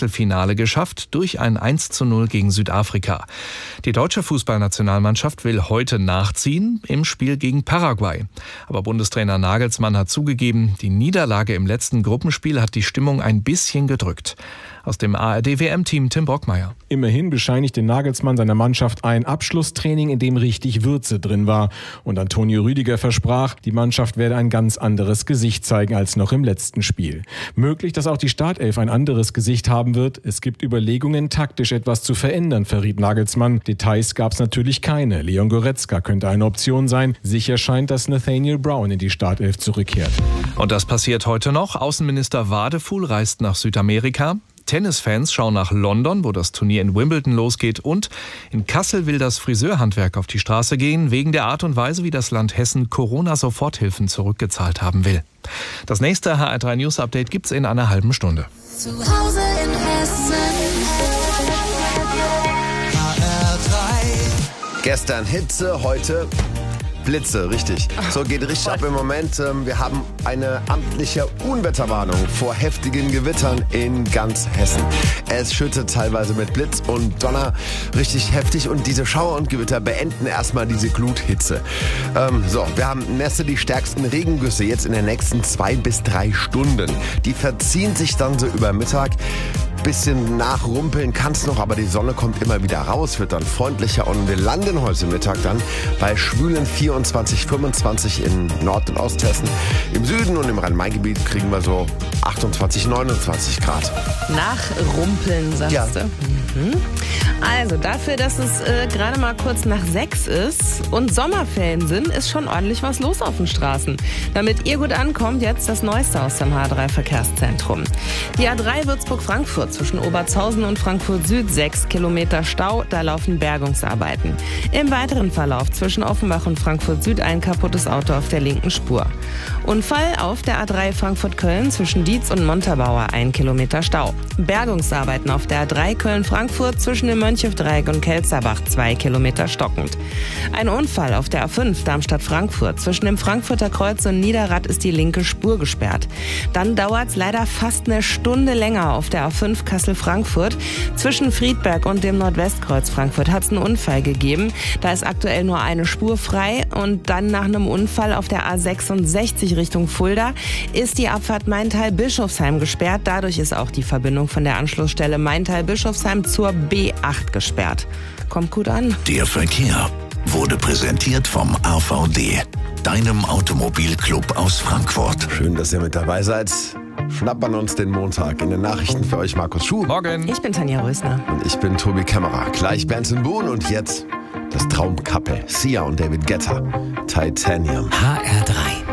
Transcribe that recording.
Achtelfinale geschafft durch ein 1:0 gegen Südafrika. Die deutsche Fußballnationalmannschaft will heute nachziehen im Spiel gegen Paraguay. Aber Bundestrainer Nagelsmann hat zugegeben, die Niederlage im letzten Gruppenspiel hat die Stimmung ein bisschen gedrückt. Aus dem ARD-WM-Team Tim Brockmeier. Immerhin bescheinigte Nagelsmann seiner Mannschaft ein Abschlusstraining, in dem richtig Würze drin war. Und Antonio Rüdiger versprach, die Mannschaft werde ein ganz anderes Gesicht zeigen als noch im letzten Spiel. Möglich, dass auch die Startelf ein anderes Gesicht haben wird. Es gibt Überlegungen, taktisch etwas zu verändern, verriet Nagelsmann. Details gab es natürlich keine. Leon Goretzka könnte eine Option sein. Sicher scheint, dass Nathaniel Brown in die Startelf zurückkehrt. Und das passiert heute noch. Außenminister Wadefuhl reist nach Südamerika. Tennisfans schauen nach London, wo das Turnier in Wimbledon losgeht. Und in Kassel will das Friseurhandwerk auf die Straße gehen, wegen der Art und Weise, wie das Land Hessen Corona-Soforthilfen zurückgezahlt haben will. Das nächste HR3 News Update gibt's in einer halben Stunde. Zu Hause in Hessen. HR3. Gestern Hitze, heute Blitze, richtig. So geht richtig ab im Moment. Wir haben eine amtliche Unwetterwarnung vor heftigen Gewittern in ganz Hessen. Es schüttet teilweise mit Blitz und Donner richtig heftig und diese Schauer und Gewitter beenden erstmal diese Gluthitze. Wir haben Nässe, die stärksten Regengüsse jetzt in den nächsten 2 bis 3 Stunden. Die verziehen sich dann so über Mittag. Bisschen nachrumpeln kann es noch, aber die Sonne kommt immer wieder raus, wird dann freundlicher und wir landen heute Mittag dann bei schwülen 24, 25 in Nord- und Osthessen. Im Süden und im Rhein-Main-Gebiet kriegen wir so 28, 29 Grad. Nachrumpeln, sagst du? Also dafür, dass es gerade mal kurz nach 6 ist und Sommerferien sind, ist schon ordentlich was los auf den Straßen. Damit ihr gut ankommt, jetzt das Neueste aus dem H3-Verkehrszentrum. Die A3 Würzburg-Frankfurt zwischen Obertshausen und Frankfurt Süd 6 Kilometer Stau, da laufen Bergungsarbeiten. Im weiteren Verlauf zwischen Offenbach und Frankfurt Süd ein kaputtes Auto auf der linken Spur. Unfall auf der A3 Frankfurt-Köln zwischen Dietz und Montabaur 1 Kilometer Stau. Bergungsarbeiten auf der A3 Köln-Frankfurt zwischen dem Mönchhöfdreieck und Kelzerbach 2 Kilometer stockend. Ein Unfall auf der A5 Darmstadt-Frankfurt zwischen dem Frankfurter Kreuz und Niederrad ist die linke Spur gesperrt. Dann dauert es leider fast eine Stunde länger auf der A5 Kassel-Frankfurt. Zwischen Friedberg und dem Nordwestkreuz Frankfurt hat es einen Unfall gegeben. Da ist aktuell nur eine Spur frei und dann nach einem Unfall auf der A66 Richtung Fulda ist die Abfahrt Maintal-Bischofsheim gesperrt. Dadurch ist auch die Verbindung von der Anschlussstelle Maintal-Bischofsheim zur B8 gesperrt. Kommt gut an. Der Verkehr wurde präsentiert vom AVD, deinem Automobilclub aus Frankfurt. Schön, dass ihr mit dabei seid. Schnappern uns den Montag. In den Nachrichten für euch Markus Schuh. Morgen. Ich bin Tanja Rösner. Und ich bin Tobi Kämmerer. Gleich Benson Boone und jetzt das Traumcouple Sia und David Guetta. Titanium. HR3.